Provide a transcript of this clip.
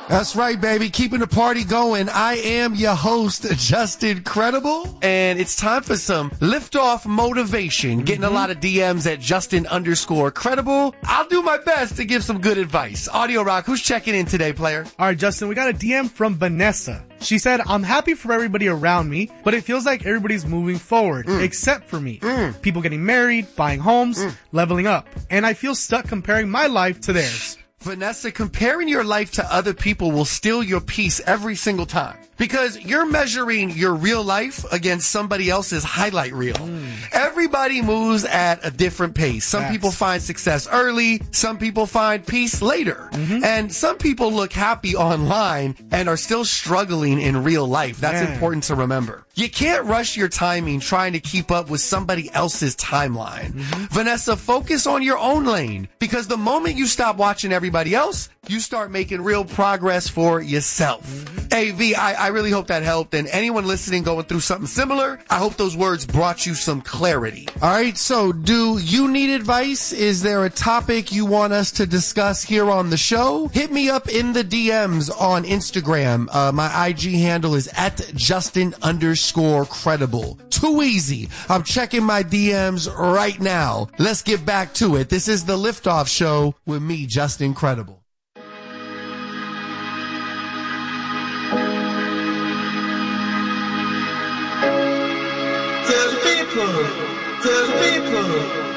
That's right, baby. Keeping the party going. I am your host, Justin Credible, and it's time for some liftoff motivation. Getting a lot of DMs at Justin_Credible. I'll do my best to give some good advice. Audio Rock, who's checking in today, player? All right, Justin, we got a DM from Vanessa. She said, I'm happy for everybody around me, but it feels like everybody's moving forward, except for me. People getting married, buying homes, leveling up. And I feel stuck comparing my life to theirs. Vanessa, comparing your life to other people will steal your peace every single time. Because you're measuring your real life against somebody else's highlight reel. Everybody moves at a different pace. Some people find success early. Some people find peace later. And some people look happy online and are still struggling in real life. That's important to remember. You can't rush your timing trying to keep up with somebody else's timeline. Vanessa, focus on your own lane. Because the moment you stop watching everybody else, you start making real progress for yourself. Hey, V, I really hope that helped. And anyone listening going through something similar, I hope those words brought you some clarity. All right, so do you need advice? Is there a topic you want us to discuss here on the show? Hit me up in the DMs on Instagram. My IG handle is at Justin_Credible. Too easy. I'm checking my DMs right now. Let's get back to it. This is the Liftoff Show with me, Justin Credible. To the people,